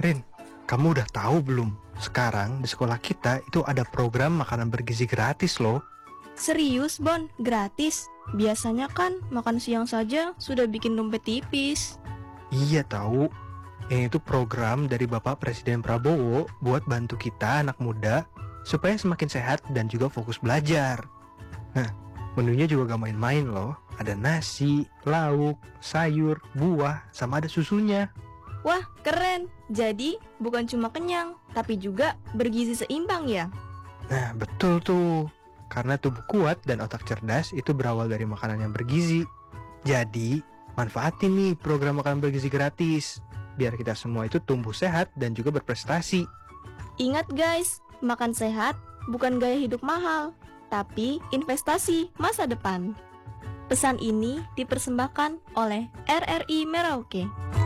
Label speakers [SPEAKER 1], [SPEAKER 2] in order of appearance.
[SPEAKER 1] Rin, kamu udah tahu belum? Sekarang di sekolah kita itu ada program makanan bergizi gratis loh.
[SPEAKER 2] Serius, Bon? Gratis? Biasanya kan makan siang saja sudah bikin dompet tipis.
[SPEAKER 1] Iya tahu. Ini tuh program dari Bapak Presiden Prabowo buat bantu kita anak muda supaya semakin sehat dan juga fokus belajar. Nah, menunya juga gak main-main loh. Ada nasi, lauk, sayur, buah, sama ada susunya.
[SPEAKER 2] Wah, keren. Jadi, bukan cuma kenyang, tapi juga bergizi seimbang ya?
[SPEAKER 1] Nah, betul tuh. Karena tubuh kuat dan otak cerdas itu berawal dari makanan yang bergizi. Jadi, manfaatin nih program makanan bergizi gratis. Biar kita semua itu tumbuh sehat dan juga berprestasi.
[SPEAKER 2] Ingat guys, makan sehat bukan gaya hidup mahal, tapi investasi masa depan. Pesan ini dipersembahkan oleh RRI Merauke.